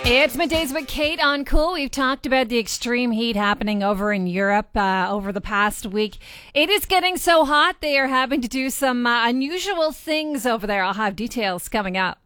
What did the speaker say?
It's Middays with Kate on Cool. We've talked about the extreme heat happening over in Europe over the past week. It is getting so hot, they are having to do some unusual things over there. I'll have details coming up.